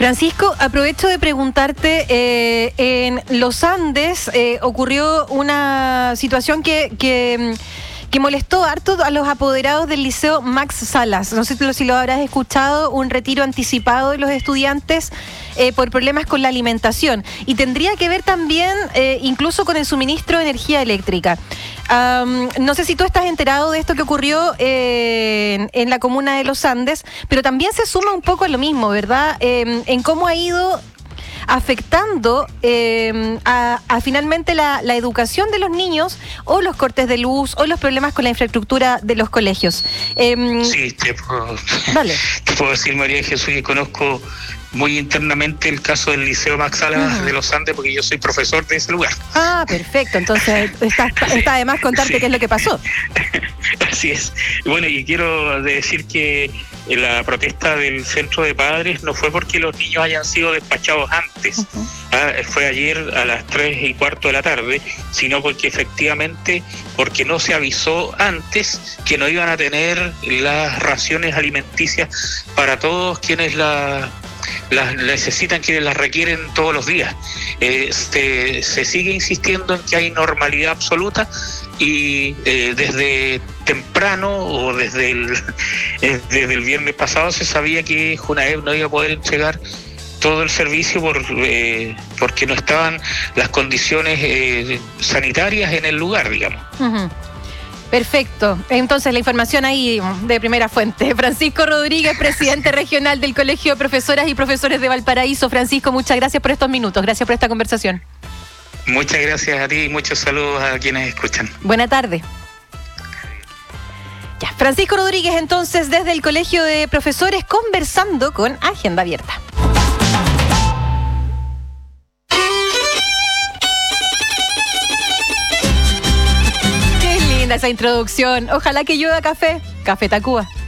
Francisco, aprovecho de preguntarte, en los Andes ocurrió una situación que molestó harto a los apoderados del Liceo Max Salas. No sé si lo habrás escuchado, un retiro anticipado de los estudiantes por problemas con la alimentación. Y tendría que ver también incluso con el suministro de energía eléctrica. No sé si tú estás enterado de esto que ocurrió en la comuna de Los Andes, pero también se suma un poco a lo mismo, ¿verdad? En cómo ha ido afectando a finalmente la educación de los niños, o los cortes de luz, o los problemas con la infraestructura de los colegios. Sí, te puedo decir, María Jesús, que conozco muy internamente el caso del Liceo Max Salas de Los Andes, porque yo soy profesor de ese lugar. Ah, perfecto. Entonces está de más contarte qué es lo que pasó. Así es. Bueno, y quiero decir que la protesta del centro de padres no fue porque los niños hayan sido despachados antes, fue ayer a las 3:15 de la tarde, sino porque efectivamente, porque no se avisó antes que no iban a tener las raciones alimenticias para todos quienes las necesitan, quienes las requieren todos los días. Se sigue insistiendo en que hay normalidad absoluta, y desde temprano, o desde el viernes pasado, se sabía que Junaep no iba a poder entregar todo el servicio porque no estaban las condiciones sanitarias en el lugar, digamos. Perfecto. Entonces, la información ahí de primera fuente. Francisco Rodríguez, presidente regional del Colegio de Profesoras y Profesores de Valparaíso. Francisco, muchas gracias por estos minutos. Gracias por esta conversación. Muchas gracias a ti y muchos saludos a quienes escuchan. Buena tarde. Ya, Francisco Rodríguez, entonces, desde el Colegio de Profesores, conversando con Agenda Abierta. Qué linda esa introducción. Ojalá que llueva café. Café Tacuba.